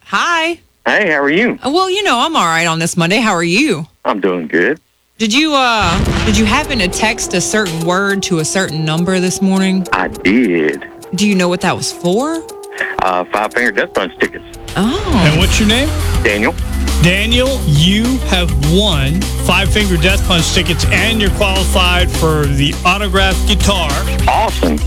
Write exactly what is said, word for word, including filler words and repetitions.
Hi. Hey, how are you? Uh, Well, you know, I'm all right on this Monday. How are you? I'm doing good. Did you uh did you happen to text a certain word to a certain number this morning? I did. Do you know what that was for? Uh, Five Finger Death Punch tickets. Oh. And what's your name? Daniel. Daniel, you have won Five Finger Death Punch tickets and you're qualified for the autographed guitar. Awesome.